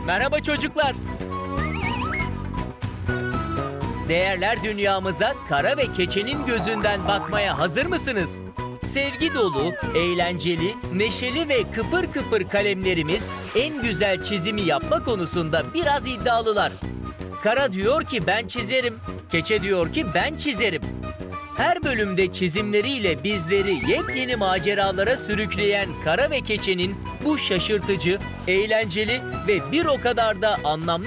Merhaba çocuklar. Değerler dünyamıza kara ve keçenin gözünden bakmaya hazır mısınız? Sevgi dolu, eğlenceli, neşeli ve kıpır kıpır kalemlerimiz en güzel çizimi yapma konusunda biraz iddialılar. Kara diyor ki ben çizerim, keçe diyor ki ben çizerim. Her bölümde çizimleriyle bizleri yepyeni maceralara sürükleyen Kara ve Keçe'nin bu şaşırtıcı, eğlenceli ve bir o kadar da anlamlı